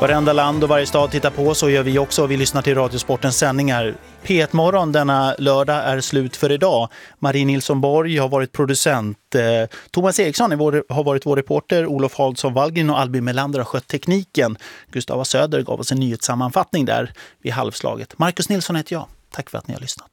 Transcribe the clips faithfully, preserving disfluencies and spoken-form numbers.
Varenda land och varje stad tittar på, så gör vi också. Vi lyssnar till Radiosportens sändningar. P ett morgon denna lördag är slut för idag. Marie Nilsson Borg har varit producent. Thomas Eriksson är vår, har varit vår reporter. Olof Haldsson Wallgren och Albin Melander har skött tekniken. Gustava Söder gav oss en nyhetssammanfattning där vid halvslaget. Marcus Nilsson heter jag. Tack för att ni har lyssnat.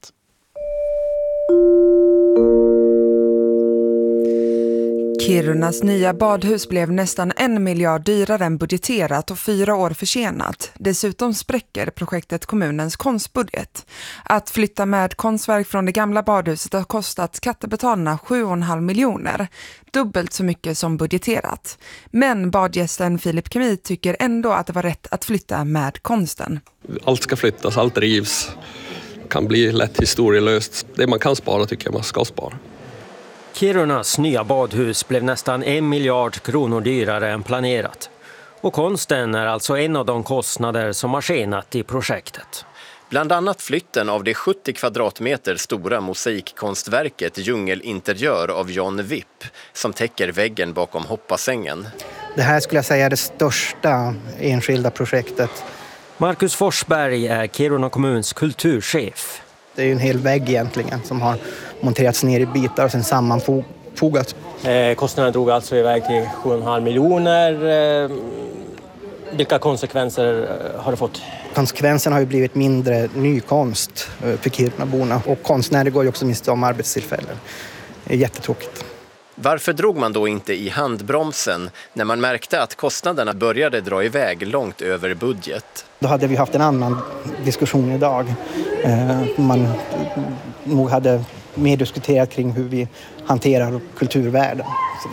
Kirunas nya badhus blev nästan en miljard dyrare än budgeterat och fyra år försenat. Dessutom spräcker projektet kommunens konstbudget. Att flytta med konstverk från det gamla badhuset har kostat skattebetalarna sju komma fem miljoner. Dubbelt så mycket som budgeterat. Men badgästen Filip Kemi tycker ändå att det var rätt att flytta med konsten. Allt ska flyttas, allt rivs. Kan bli lätt historielöst. Det man kan spara tycker jag man ska spara. Kirunas nya badhus blev nästan en miljard kronor dyrare än planerat. Och konsten är alltså en av de kostnader som har skenat i projektet. Bland annat flytten av det sjuttio kvadratmeter stora mosaikkonstverket Djungelinteriör av John Wipp som täcker väggen bakom hoppassängen. Det här skulle jag säga är det största enskilda projektet. Marcus Forsberg är Kiruna kommuns kulturchef. Det är ju en hel vägg egentligen som har monterats ner i bitar och sen sammanfogats. Eh, kostnaden drog alltså iväg till sju komma fem miljoner. Eh, vilka konsekvenser har det fått? Konsekvenserna har ju blivit mindre ny konst för Kirunaborna. Och konstnärer går ju också miste om arbetstillfällen. Det är jättetråkigt. Varför drog man då inte i handbromsen när man märkte att kostnaderna började dra iväg långt över budget? Då hade vi haft en annan diskussion idag. Man nog hade mer diskuterat kring hur vi hanterar kulturvärden.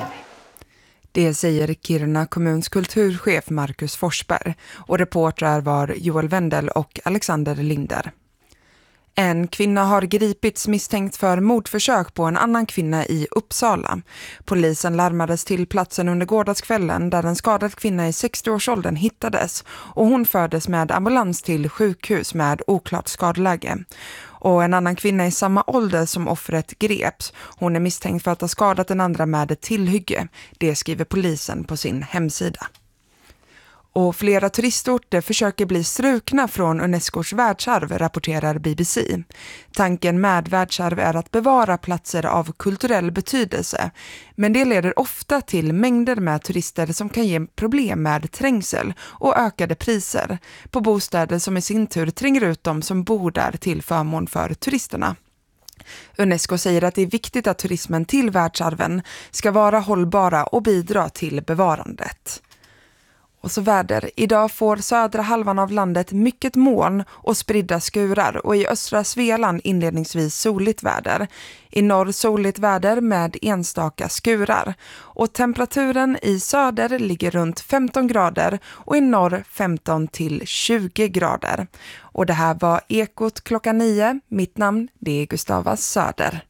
Det säger Kiruna kommuns kulturchef Marcus Forsberg och reportrar var Joel Wendel och Alexander Linder. En kvinna har gripits misstänkt för mordförsök på en annan kvinna i Uppsala. Polisen larmades till platsen under gårdagskvällen där en skadad kvinna i sextioårsåldern hittades och hon fördes med ambulans till sjukhus med oklart skadeläge. Och en annan kvinna i samma ålder som offret greps. Hon är misstänkt för att ha skadat den andra med ett tillhygge. Det skriver polisen på sin hemsida. Och flera turistorter försöker bli strukna från Unescos världsarv, rapporterar B B C. Tanken med världsarv är att bevara platser av kulturell betydelse. Men det leder ofta till mängder med turister som kan ge problem med trängsel och ökade priser på bostäder som i sin tur tränger ut dem som bor där till förmån för turisterna. Unesco säger att det är viktigt att turismen till världsarven ska vara hållbara och bidra till bevarandet. Och så väder. Idag får södra halvan av landet mycket moln och spridda skurar och i östra Svealand inledningsvis soligt väder. I norr soligt väder med enstaka skurar. Och temperaturen i söder ligger runt femton grader och i norr femton till tjugo grader. Och det här var Ekot klockan nio. Mitt namn det är Gustava Söder.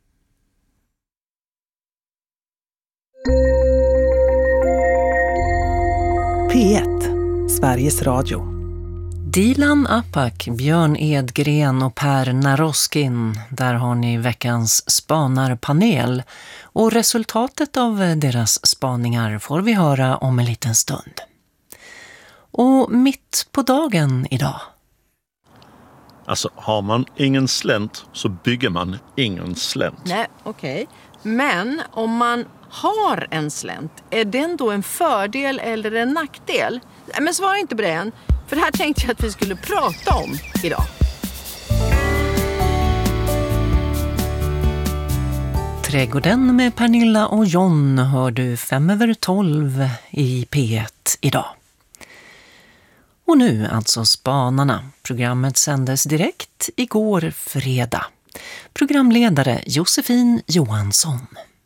P ett, Sveriges Radio. Dilan Apak, Björn Edgren och Per Naroskin. Där har ni veckans spanarpanel. Och resultatet av deras spaningar får vi höra om en liten stund. Och mitt på dagen idag. Alltså har man ingen slänt så bygger man ingen slänt. Nej, okej. Okay. Men om man har en slänt, är den då en fördel eller en nackdel? Men svara inte på det än, för det här tänkte jag att vi skulle prata om idag. Trädgården med Pernilla och John hör du fem över tolv i P ett idag. Och nu alltså Spanarna. Programmet sändes direkt igår fredag. Programledare Josefin Johansson.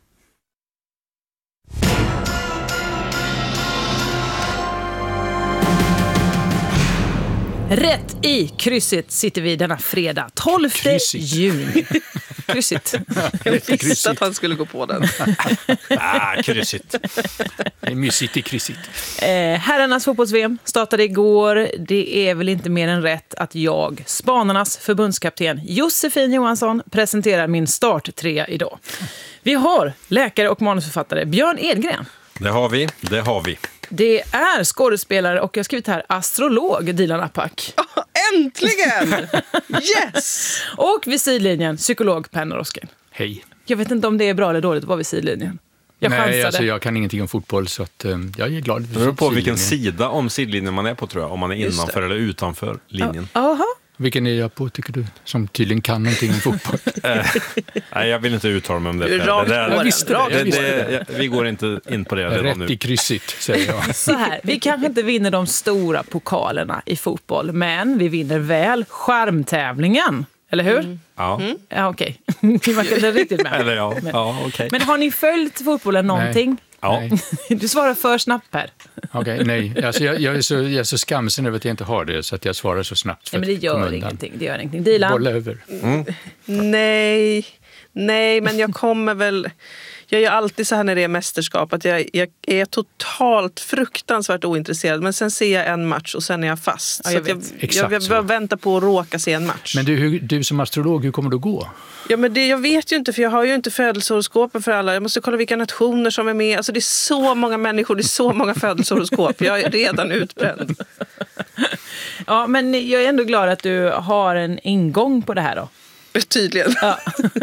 Rätt i krysset sitter vi denna fredag, tolfte juni. Kryssigt. Jag visste att han skulle gå på den. ah, kryssigt. Det är mysigt i kryssigt. Eh, herrarnas fotbolls-V M startade igår. Det är väl inte mer än rätt att jag, Spanarnas förbundskapten Josefin Johansson, presenterar min starttrea idag. Vi har läkare och manusförfattare Björn Edgren. Det har vi, det har vi. Det är skådespelare och jag har skrivit här astrolog Dilan Apak. Oh, äntligen! Yes! Och vid sidlinjen psykolog Per Norrosken. Hej. Jag vet inte om det är bra eller dåligt att vara vid sidlinjen. Jag Nej, chansade. alltså jag kan ingenting om fotboll så att, um, jag är glad. Det beror på vilken sida om sidlinjen man är på, tror jag. Om man är innanför eller utanför linjen. Aha. Vilken är jag på, tycker du? Som tydligen kan någonting om fotboll. Nej, jag vill inte uttala mig om det. Du är rakt det, där, på det, visste det, det, visste det, det Vi går inte in på det redan Rätt nu. i krysset, säger jag. Så här, vi kanske inte vinner de stora pokalerna i fotboll, men vi vinner väl skärmtävlingen. Eller hur? Mm. Ja. Mm. Ja, okej. Okay. Man kan inte riktigt med. Eller ja, men, ja okej. Okay. Men har ni följt fotbollen någonting? Nej. Ja. Du svarar för snabbt här. Okej, okay, nej. Alltså jag, jag, är så, jag är så skamsen över att jag inte har det, så att jag svarar så snabbt. Nej, men det gör ingenting. Det gör ingenting. Dilan? Bolla över. Mm. Nej, nej, men jag kommer väl... Jag gör alltid så här när det är mästerskap, att jag, jag är totalt fruktansvärt ointresserad. Men sen ser jag en match och sen är jag fast. Ja, jag, så vet. jag, jag, jag väntar på att råka se en match. Men du, hur, du som astrolog, hur kommer det att gå? Ja, men det, jag vet ju inte, för jag har ju inte födelsehoroskopen för alla. Jag måste kolla vilka nationer som är med. Alltså det är så många människor, det är så många födelsehoroskop. Jag är redan utbränd. Ja, men jag är ändå glad att du har en ingång på det här då. Tydligen. Ja.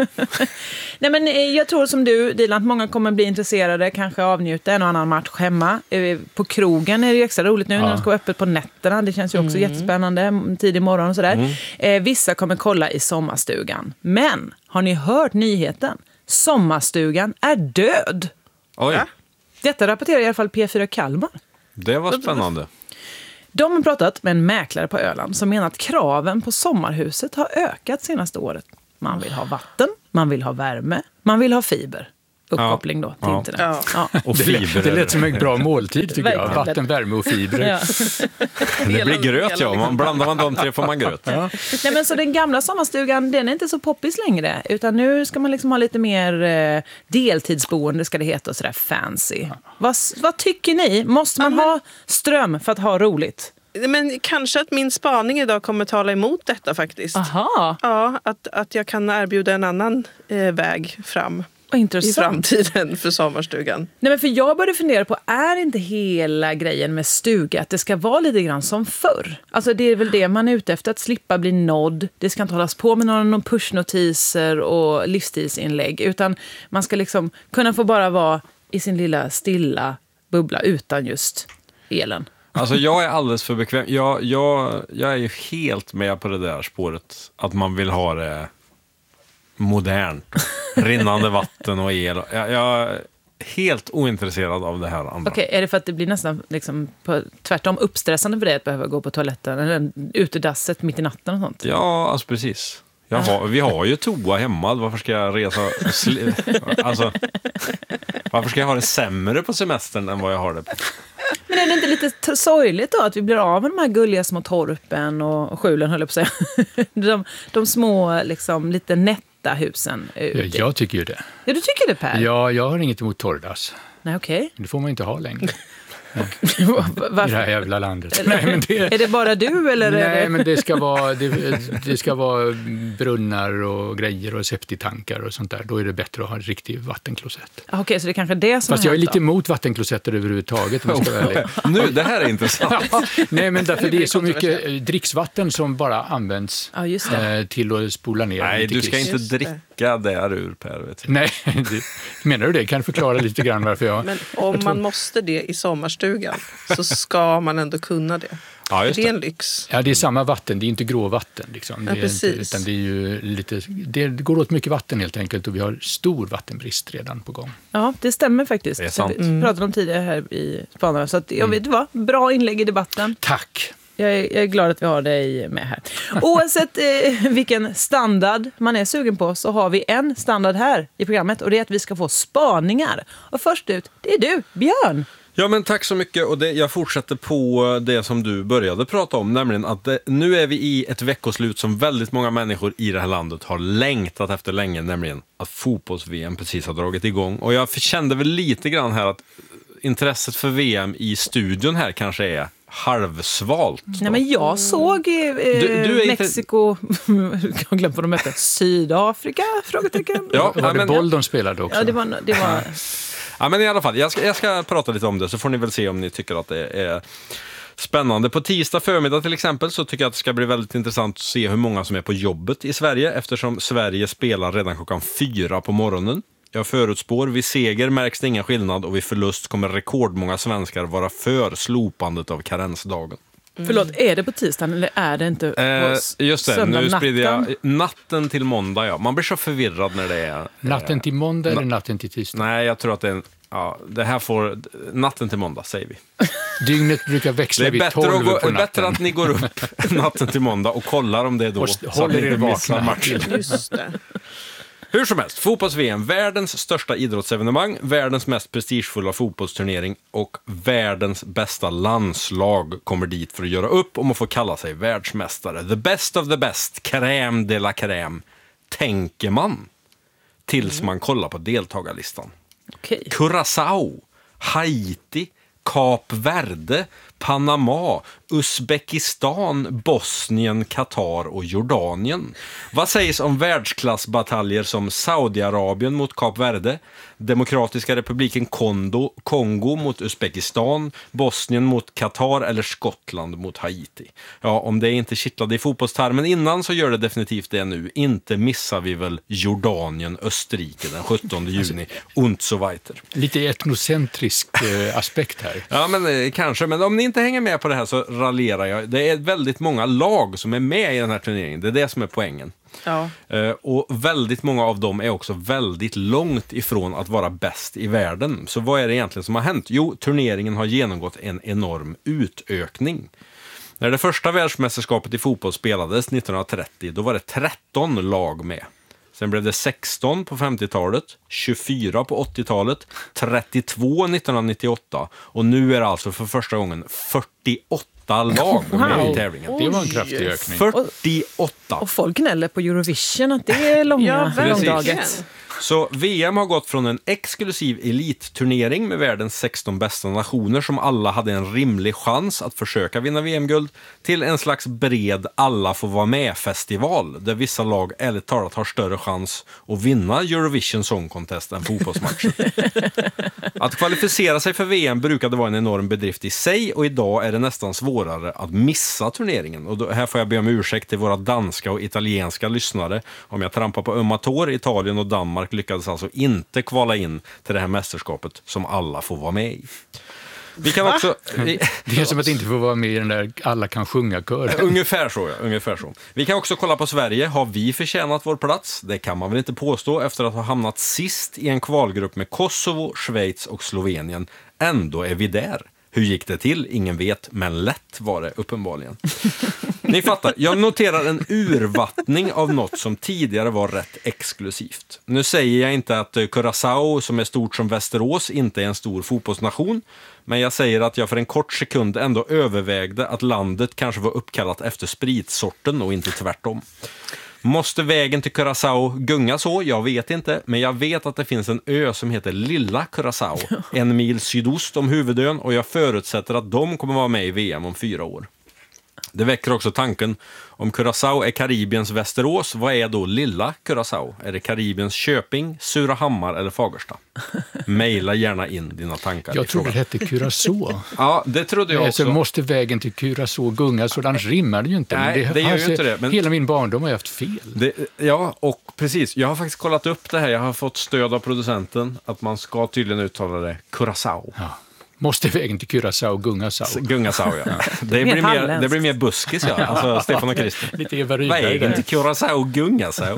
Nej, men jag tror som du, Dilan, att många kommer bli intresserade, kanske avnjuta en och annan match hemma. På krogen är det extra roligt nu, ja, när de ska vara öppet på nätterna. Det känns ju också mm. jättespännande, tidig morgon och sådär. Mm. Eh, vissa kommer kolla i sommarstugan. Men, har ni hört nyheten? Sommarstugan är död. Oj. Ja. Detta rapporterar i alla fall P fyra Kalmar. Det var spännande. De har pratat med en mäklare på Öland som menar att kraven på sommarhuset har ökat senaste året. Man vill ha vatten, man vill ha värme, man vill ha fiber. Uppkoppling då till ja. internet. Ja. Ja. Och fiber. Det, det lät som en bra måltid, tycker jag. Vatten, värme och fiber. Ja. Det blir gröt, ja. Man blandar man de tre får man gröt. Ja. Nej, men så den gamla sommarstugan, den är inte så poppis längre. Utan nu ska man liksom ha lite mer eh, deltidsboende, ska det heta, och sådär fancy. Ja. Vad, vad tycker ni? Måste man ja, men... ha ström för att ha roligt? Men kanske att min spaning idag kommer tala emot detta faktiskt. Aha. Ja, att, att jag kan erbjuda en annan eh, väg fram. Intressant. I framtiden för sommarstugan. Nej, men för jag började fundera på, är inte hela grejen med stuga att det ska vara lite grann som förr? Alltså det är väl det man är ute efter, att slippa bli nådd. Det ska inte hållas på med någon pushnotiser och livsstilsinlägg, utan man ska liksom kunna få bara vara i sin lilla stilla bubbla utan just elen. Alltså jag är alldeles för bekväm. Jag, jag, jag är ju helt med på det där spåret, att man vill ha det modernt. Rinnande vatten och el. Jag, jag är helt ointresserad av det här andra. Okej, okay, är det för att det blir nästan liksom på, tvärtom uppstressande för dig att behöva gå på toaletten eller utedasset mitt i natten och sånt? Ja, alltså precis. Jag har, vi har ju toa hemma. Varför ska jag resa... Alltså, varför ska jag ha det sämre på semestern än vad jag har det på? Men är det inte lite t- sorgligt då att vi blir av med de här gulliga små torpen och, och skjulen, höll jag på att säga. de, de små, liksom, lite nätta husen. Ja, jag tycker ju det. Ja, du tycker det, Per? Ja, jag har inget emot torrdass. Nej, okej. Okay. Det får man inte ha längre. I det här jävla landet. Är, nej, men det, är det bara du eller? Nej, är det... men det ska vara det, det ska vara brunnar och grejer och septitankar och sånt där. Då är det bättre att ha en riktig vattenklosett. Okej, okay, så det är kanske det som Fast jag är lite emot vattenklosetter överhuvudtaget. Om jag ska oh, nu, det här är intressant. Nej, men därför det är så mycket dricksvatten som bara används ja, just det. Eh, till att spola ner. Nej, du ska inte dricka där ur, Per. Vet Nej, det, menar du det? Kan du förklara lite grann varför jag... Men om man måste det i sommarstugan så ska man ändå kunna det. Ja, just det. Det är en lyx. Ja, det är samma vatten. Det är inte gråvatten. Liksom. Det, ja, är precis. inte, utan det, är ju lite, det går åt mycket vatten helt enkelt och vi har stor vattenbrist redan på gång. Ja, det stämmer faktiskt. Det är sant. Vi pratade om tidigare här i Spanarna. Så att, jag vet, det var bra inlägg i debatten. Tack! Jag är, jag är glad att vi har dig med här. Oavsett eh, vilken standard man är sugen på så har vi en standard här i programmet. Och det är att vi ska få spaningar. Och först ut, det är du, Björn. Ja, men tack så mycket. Och det, jag fortsätter på det som du började prata om, nämligen att det, nu är vi i ett veckoslut som väldigt många människor i det här landet har längtat efter länge, nämligen att fotbolls-V M precis har dragit igång. Och jag kände väl lite grann här att intresset för V M i studion här kanske är halvsvalt. Nej, men jag såg eh, du, du är Mexiko, inte... jag glömde vad de hette, Sydafrika, frågetecken. Ja, var det men... boll de spelade också? Ja, det var... Det var... Ja, men i alla fall, jag ska, jag ska prata lite om det så får ni väl se om ni tycker att det är spännande. På tisdag förmiddag till exempel så tycker jag att det ska bli väldigt intressant att se hur många som är på jobbet i Sverige eftersom Sverige spelar redan klockan fyra på morgonen. Jag förutspår, vid seger märks det ingen skillnad och vid förlust kommer rekordmånga svenskar vara för slopandet av karensdagen. Mm. Förlåt, är det på tisdagen eller är det inte på eh, Just det, söndag nu natten? sprider jag natten till måndag, ja. Man blir så förvirrad när det är... Natten till måndag eh, eller natten till tisdag? Nej, jag tror att det är... Ja, det här får... Natten till måndag, säger vi. Dygnet brukar växla vid tolv på natten. Det är bättre att ni går upp natten till måndag och kollar om det är då. Och håller er vakna. Just det. Hur som helst, fotbolls-V M, världens största idrottsevenemang, världens mest prestigefulla fotbollsturnering och världens bästa landslag kommer dit för att göra upp om att få kalla sig världsmästare. The best of the best, crème de la crème, tänker man tills man kollar på deltagarlistan. Okay. Curaçao, Haiti, Kap Verde, Panama, Uzbekistan, Bosnien, Qatar och Jordanien. Vad sägs om världsklassbataljer som Saudiarabien mot Kap Verde, Demokratiska republiken Kongo, Kongo mot Uzbekistan, Bosnien mot Qatar eller Skottland mot Haiti? Ja, om det inte kittlade i fotbollstarmen innan så gör det definitivt det nu. Inte missar vi väl Jordanien, Österrike den sjuttonde juni und so weiter. Lite etnocentrisk eh, aspekt här. Ja, men eh, kanske. Men om ni inte hänger med på det här så raljerar jag. Det är väldigt många lag som är med i den här turneringen. Det är det som är poängen. Ja. Uh, och väldigt många av dem är också väldigt långt ifrån att vara bäst i världen. Så vad är det egentligen som har hänt? Jo, turneringen har genomgått en enorm utökning. När det första världsmästerskapet i fotboll spelades nittonhundratrettio, då var det tretton lag med. Sen blev det sexton på femtiotalet, tjugofyra på åttiotalet, trettiotvå nittonhundranittioåtta och nu är det alltså för första gången fyrtioåtta lag med wow. i tävlingen. Det var en kraftig ökning. fyrtioåtta. Och folk gnäller på Eurovision att det är långa, Ja, långdaget. Så V M har gått från en exklusiv elitturnering med världens sexton bästa nationer som alla hade en rimlig chans att försöka vinna V M-guld till en slags bred alla får vara med-festival där vissa lag ärligt talat har större chans att vinna Eurovision Song Contest än fotbollsmatchen. Att kvalificera sig för V M brukade vara en enorm bedrift i sig och idag är det nästan svårare att missa turneringen. Och då, här får jag be om ursäkt till våra danska och italienska lyssnare om jag trampar på ömma tår. Italien och Danmark lyckades alltså inte kvala in till det här mästerskapet som alla får vara med i. Vi kan också, vi, det är som att inte få vara med i den där alla kan sjunga-kören. Ungefär så, ja. Ungefär så. Vi kan också kolla på Sverige. Har vi förtjänat vår plats? Det kan man väl inte påstå efter att ha hamnat sist i en kvalgrupp med Kosovo, Schweiz och Slovenien. Ändå är vi där. Hur gick det till? Ingen vet, men lätt var det uppenbarligen. Ni fattar, jag noterar en urvattning av något som tidigare var rätt exklusivt. Nu säger jag inte att Curaçao, som är stort som Västerås, inte är en stor fotbollsnation. Men jag säger att jag för en kort sekund ändå övervägde att landet kanske var uppkallat efter spritsorten och inte tvärtom. Måste vägen till Curaçao gunga så? Jag vet inte. Men jag vet att det finns en ö som heter Lilla Curaçao. En mil sydost om huvudön. Och jag förutsätter att de kommer vara med i V M om fyra år. Det väcker också tanken, om Curaçao är Karibiens Västerås, vad är då Lilla Curaçao? Är det Karibiens Köping, Surahammar eller Fagersta? Maila gärna in dina tankar. Jag tror det hette Curaçao. Ja, det trodde jag också. Så måste vägen till Curaçao gunga, så den rimmar det ju inte. Nej, det, det gör alltså, ju inte det. Men hela min barndom har jag haft fel. Det, ja, och precis. Jag har faktiskt kollat upp det här. Jag har fått stöd av producenten att man ska tydligen uttala det Curaçao. Ja. Måste vägen till Curaçao gunga sao. Gunga sao, ja. Det blir mer, det blir mer buskis, ja. Alltså Stefan och Christer. Lite Eva Rydberg. Vägen till Curaçao gunga sao.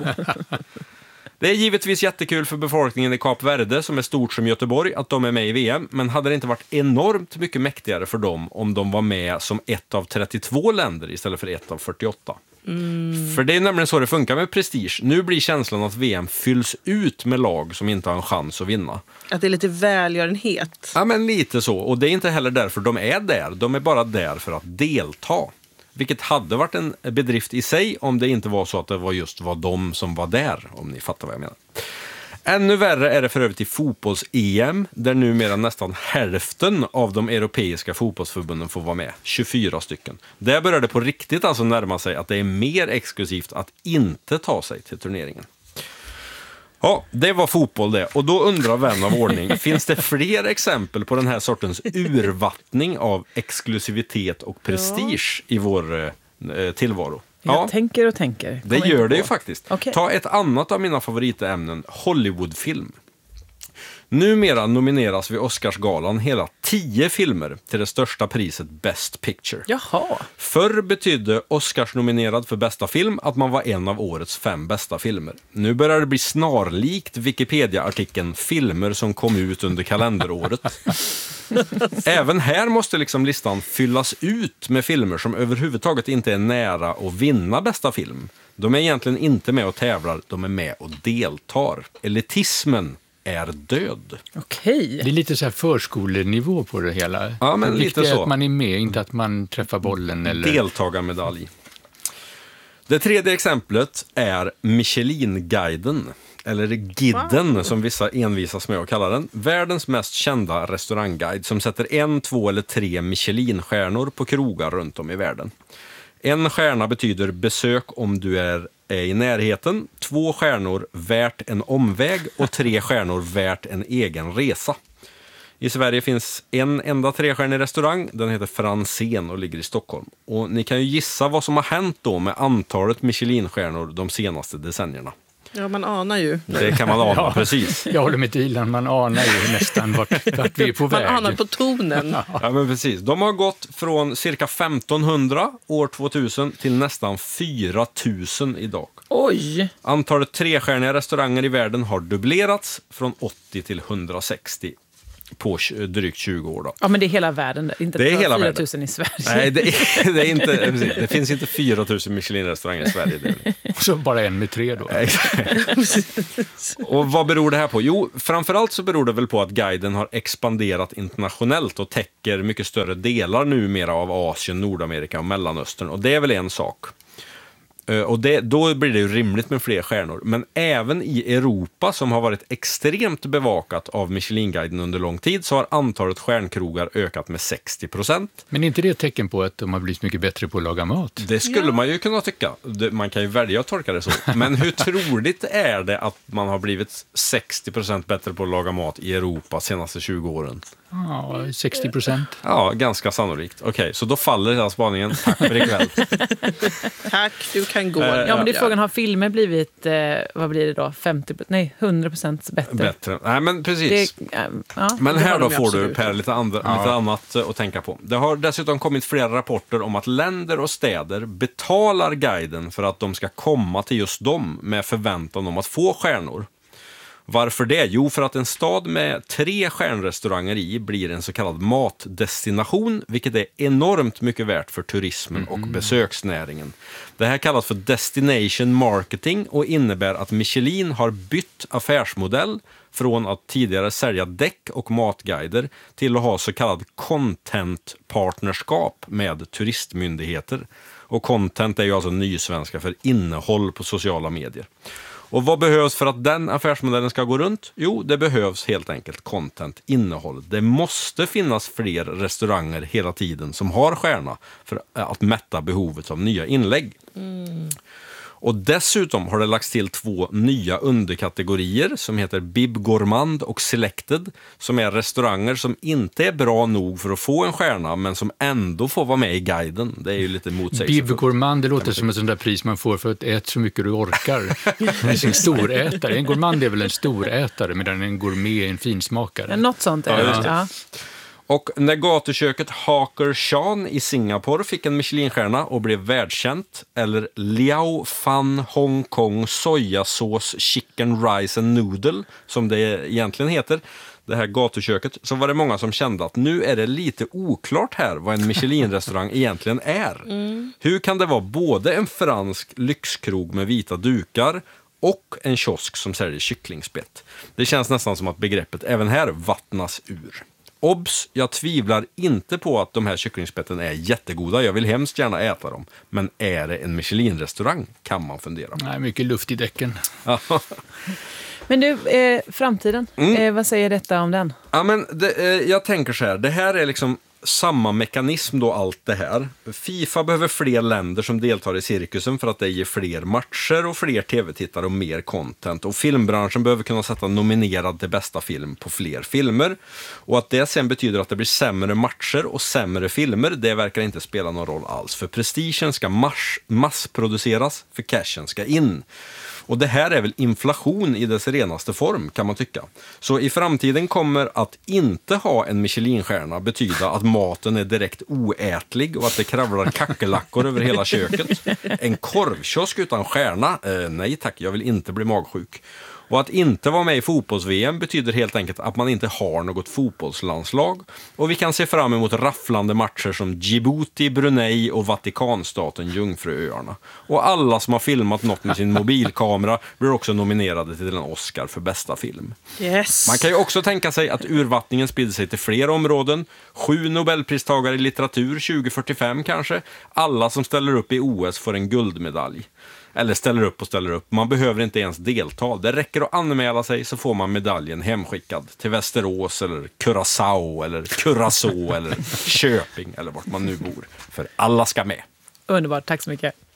Det är givetvis jättekul för befolkningen i Kap Verde, som är stort som Göteborg, att de är med i V M. Men hade det inte varit enormt mycket mäktigare för dem om de var med som ett av trettiotvå länder istället för ett av fyrtioåtta? Mm. För det är nämligen så det funkar med prestige. Nu blir känslan att V M fylls ut med lag som inte har en chans att vinna. Att det är lite välgörenhet. Ja, men lite så. Och det är inte heller därför de är där. De är bara där för att delta. Vilket hade varit en bedrift i sig om det inte var så att det var just var de som var där, om ni fattar vad jag menar. Ännu värre är det för övrigt i fotbolls-E M, där numera nästan hälften av de europeiska fotbollsförbunden får vara med, tjugofyra stycken. Där börjar det på riktigt alltså närma sig att det är mer exklusivt att inte ta sig till turneringen. Ja, det var fotboll det. Och då undrar vän av ordning, finns det fler exempel på den här sortens urvattning av exklusivitet och prestige ja. i vår eh, tillvaro? Jag ja. tänker och tänker. Det gör det ju faktiskt. Okay. Ta ett annat av mina favoritämnen, Hollywoodfilm. Numera nomineras vid Oscarsgalan hela tio filmer till det största priset Best Picture. Jaha. Förr betydde Oscars-nominerad för bästa film att man var en av årets fem bästa filmer. Nu börjar det bli snarlikt Wikipedia-artikeln filmer som kom ut under kalenderåret. Även här måste liksom listan fyllas ut med filmer som överhuvudtaget inte är nära att vinna bästa film. De är egentligen inte med och tävlar, de är med och deltar. Elitismen är död. Okej. Det är lite så här förskolenivå på det hela. Ja, men det lite så. Är att man är med, inte att man träffar bollen. Eller... Deltagarmedalj. Det tredje exemplet är Michelin-guiden. Eller Gidden, wow. som vissa envisas med att kalla den. Världens mest kända restaurangguide som sätter en, två eller tre Michelin-stjärnor på krogar runt om i världen. En stjärna betyder besök om du är, är i närheten, två stjärnor värt en omväg och tre stjärnor värt en egen resa. I Sverige finns en enda trestjärnig restaurang, den heter Franzén och ligger i Stockholm. Och ni kan ju gissa vad som har hänt då med antalet Michelin-stjärnor de senaste decennierna. Ja, man anar ju. Det kan man ana, ja, precis. Jag håller med Dilan, man anar ju nästan vart, vart vi är på väg. Man anar på tonen. Ja, men precis. De har gått från cirka femtonhundra år tvåtusen till nästan fyra tusen idag. Oj! Antalet trestjärniga restauranger i världen har dubblerats från åttio till hundrasextio på drygt tjugo år. Då. Ja, men det är hela världen, inte det är hela fyra tusen i Sverige. Nej, det är, det är inte, det finns inte fyra tusen Michelin-restauranger i Sverige. Det så bara en med tre då. Och vad beror det här på? Jo, framförallt så beror det väl på att guiden har expanderat internationellt och täcker mycket större delar numera av Asien, Nordamerika och Mellanöstern. Och det är väl en sak. Och det, då blir det ju rimligt med fler stjärnor. Men även i Europa, som har varit extremt bevakat av Michelin-guiden under lång tid, så har antalet stjärnkrogar ökat med sextio procent. Men är inte det ett tecken på att de har blivit mycket bättre på att laga mat? Det skulle ja. man ju kunna tycka. Man kan ju välja att tolka det så. Men hur troligt är det att man har blivit sextio procent bättre på att laga mat i Europa senaste tjugo åren? Ja, sextio procent. Ja, ganska sannolikt. Okej, okay, så då faller hela spaningen. Tack för ikväll. Tack, du kan gå. Eh, ja, men det är frågan, har filmer blivit, eh, vad blir det då, femtio, nej, hundra procent bättre? Bättre, nej men precis. Det, äh, ja, men här då får absolut. du, Per, lite, andra, ja. lite annat att tänka på. Det har dessutom kommit flera rapporter om att länder och städer betalar guiden för att de ska komma till just dem med förväntan om att få stjärnor. Varför det? Jo, för att en stad med tre stjärnrestauranger i blir en så kallad matdestination, vilket är enormt mycket värt för turismen och mm. besöksnäringen. Det här kallas för destination marketing och innebär att Michelin har bytt affärsmodell från att tidigare sälja däck och matguider till att ha så kallad content-partnerskap med turistmyndigheter. Och content är ju alltså nysvenska för innehåll på sociala medier. Och vad behövs för att den affärsmodellen ska gå runt? Jo, det behövs helt enkelt content, innehåll. Det måste finnas fler restauranger hela tiden som har stjärna för att mätta behovet av nya inlägg. Mm. Och dessutom har det lagts till två nya underkategorier som heter Bib Gourmand och Selected, som är restauranger som inte är bra nog för att få en stjärna men som ändå får vara med i guiden. Det är ju lite motsägelsefullt. Bib Gourmand, det låter som ett sånt där pris man får för att äta så mycket du orkar. En storätare. En gourmand är väl en storätare, medan en gourmet är en finsmakare. Något sånt är det. Ja, ja. Och när gatuköket Hawker Chan i Singapore fick en Michelinstjärna och blev världskänt, eller Liao Fan Hong Kong sojasås chicken rice and noodle som det egentligen heter, det här gatuköket, så var det många som kände att nu är det lite oklart här vad en Michelin-restaurang egentligen är. Mm. Hur kan det vara både en fransk lyxkrog med vita dukar och en kiosk som säljer kycklingspett? Det känns nästan som att begreppet även här vattnas ur. Obs, jag tvivlar inte på att de här kycklingspetten är jättegoda. Jag vill hemskt gärna äta dem. Men är det en Michelin-restaurang kan man fundera på. Nej, mycket luft i däcken. Men du, eh, framtiden, mm. eh, vad säger detta om den? Ja, men det, eh, jag tänker så här, det här är liksom samma mekanism då allt det här. FIFA behöver fler länder som deltar i cirkusen för att det ger fler matcher och fler tv-tittare och mer content. Och filmbranschen behöver kunna sätta nominerad till bästa film på fler filmer. Och att det sen betyder att det blir sämre matcher och sämre filmer, det verkar inte spela någon roll alls. För prestigen ska mass- massproduceras, för cashen ska in. Och det här är väl inflation i dess renaste form, kan man tycka. Så i framtiden kommer att inte ha en Michelinstjärna betyda att maten är direkt oätlig och att det kravlar kackelackor över hela köket. En korvkiosk utan stjärna? Eh, nej tack, jag vill inte bli magsjuk. Och att inte vara med i fotbolls-V M betyder helt enkelt att man inte har något fotbollslandslag. Och vi kan se fram emot rafflande matcher som Djibouti, Brunei och Vatikanstaten Jungfruöarna. Och alla som har filmat något med sin mobilkamera blir också nominerade till en Oscar för bästa film. Yes. Man kan ju också tänka sig att urvattningen sprider sig till fler områden. Sju Nobelpristagare i litteratur tjugo fyrtiofem kanske. Alla som ställer upp i O S får en guldmedalj. Eller ställer upp och ställer upp. Man behöver inte ens delta. Det räcker att anmäla sig så får man medaljen hemskickad till Västerås eller Curaçao eller Curacao eller Köping eller vart man nu bor. För alla ska med. Underbart, tack så mycket.